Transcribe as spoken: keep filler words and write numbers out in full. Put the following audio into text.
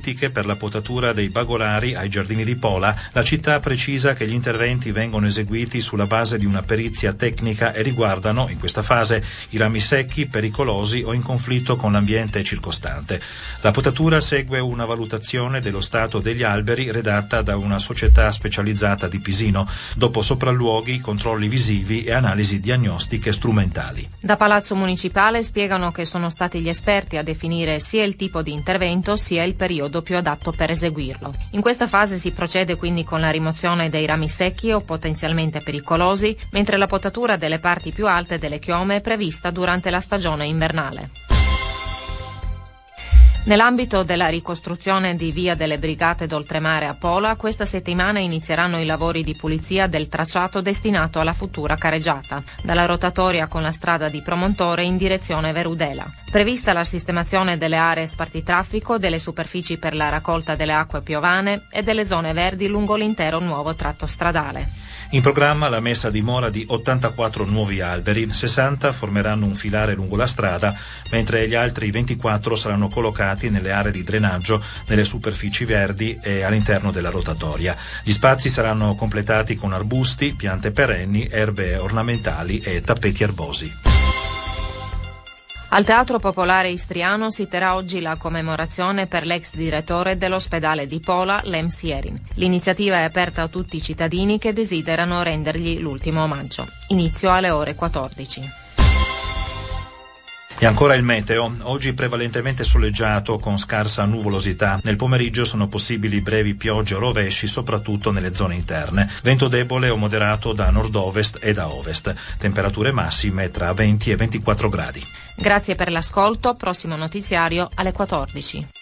politiche per la potatura dei bagolari ai giardini di Pola. La città precisa che gli interventi vengono eseguiti sulla base di una perizia tecnica e riguardano, in questa fase, i rami secchi, pericolosi o in conflitto con l'ambiente circostante. La potatura segue una valutazione dello stato degli alberi redatta da una società specializzata di Pisino, dopo sopralluoghi, controlli visivi e analisi diagnostiche strumentali. Da Palazzo Municipale spiegano che sono stati gli esperti a definire sia il tipo di intervento sia il periodo più adatto per eseguirlo. In questa fase si procede quindi con la rimozione dei rami secchi o potenzialmente pericolosi, mentre la potatura delle parti più alte delle chiome è prevista durante la stagione invernale. Nell'ambito della ricostruzione di Via delle Brigate d'Oltremare a Pola, questa settimana inizieranno i lavori di pulizia del tracciato destinato alla futura careggiata, dalla rotatoria con la strada di Promontore in direzione Verudela. Prevista la sistemazione delle aree spartitraffico, delle superfici per la raccolta delle acque piovane e delle zone verdi lungo l'intero nuovo tratto stradale. In programma la messa a dimora di ottantaquattro nuovi alberi, sessanta formeranno un filare lungo la strada, mentre gli altri ventiquattro saranno collocati nelle aree di drenaggio, nelle superfici verdi e all'interno della rotatoria. Gli spazi saranno completati con arbusti, piante perenni, erbe ornamentali e tappeti erbosi. Al Teatro Popolare Istriano si terrà oggi la commemorazione per l'ex direttore dell'ospedale di Pola, Lem Sierin. L'iniziativa è aperta a tutti i cittadini che desiderano rendergli l'ultimo omaggio. Inizio alle ore quattordici. E ancora il meteo, oggi prevalentemente soleggiato con scarsa nuvolosità. Nel pomeriggio sono possibili brevi piogge o rovesci, soprattutto nelle zone interne. Vento debole o moderato da nord-ovest e da ovest. Temperature massime tra venti e ventiquattro gradi. Grazie per l'ascolto, prossimo notiziario alle quattordici.